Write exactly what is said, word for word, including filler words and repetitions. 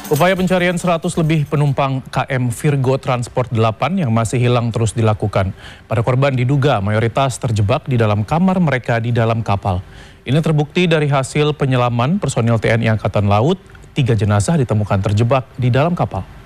Upaya pencarian seratus lebih penumpang K M Virgo Transport delapan yang masih hilang terus dilakukan. Para korban diduga mayoritas terjebak di dalam kamar mereka di dalam kapal. Ini terbukti dari hasil penyelaman personil T N I Angkatan Laut, tiga jenazah ditemukan terjebak di dalam kapal.